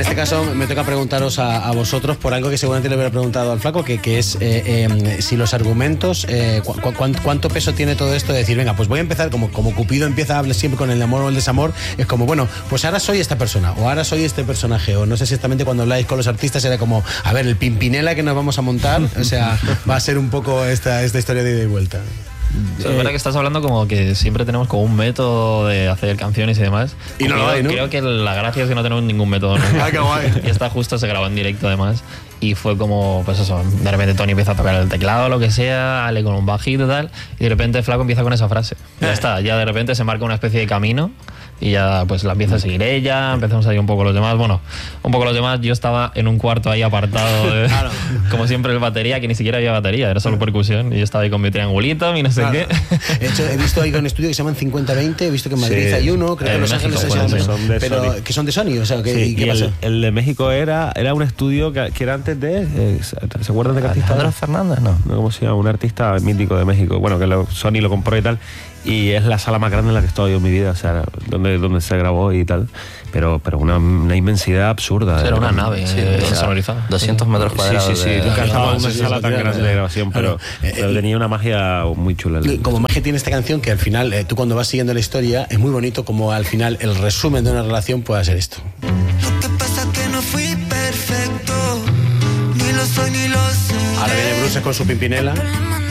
este caso me toca preguntaros a vosotros por algo que seguramente le hubiera preguntado al flaco, que es si los argumentos, cuánto peso tiene todo esto de decir, venga, pues voy a empezar como Cupido empieza a hablar siempre con el amor o el desamor, es como, bueno, pues ahora soy esta persona, o ahora soy este personaje, o no sé exactamente cuando habláis con los artistas era como, a ver, el Pimpinela que nos vamos a montar, o sea, va a ser un poco esta historia de ida y vuelta. Es verdad que estás hablando como que siempre tenemos como un método de hacer canciones y demás. Y no lo hay, ¿no? Creo que la gracia es que no tenemos ningún método nunca. Qué guay. Y esta justo se grabó en directo además. Y fue como, pues eso, de repente Tony empieza a tocar el teclado o lo que sea, Ale con un bajito y tal, y de repente el flaco empieza con esa frase. Ya está, ya de repente se marca una especie de camino y ya pues la empieza a seguir ella, empezamos ahí un poco los demás. Bueno, un poco los demás, yo estaba en un cuarto ahí apartado, claro. Como siempre el batería, que ni siquiera había batería, era solo percusión, y yo estaba ahí con mi triangulito, mi no sé qué. De hecho, he visto ahí un estudio que se llaman 50-20, he visto que en Madrid hay uno, creo que en Los Ángeles son de pero Sony. que son de Sony, o sea, Sí, ¿qué pasó? el de México era un estudio que era antes de... ¿Se acuerdan de qué artista? ¿Alejandro Fernández? No. ¿Cómo se llama? Un artista mítico de México. Bueno, que Sony lo compró y tal. Y es la sala más grande en la que he estado yo en mi vida, o sea, donde se grabó y tal. Pero una inmensidad absurda. Era una nave sonorizada. 200 metros cuadrados. Sí. Nunca estaba en una sala tan grande de grabación, pero tenía una magia muy chula. Como magia tiene esta canción que al final, tú cuando vas siguiendo la historia, es muy bonito como al final el resumen de una relación pueda ser esto. Lo que pasa es que no fui perfecto, ni lo soy ni lo sé. Ahora viene Bruce con su Pimpinela.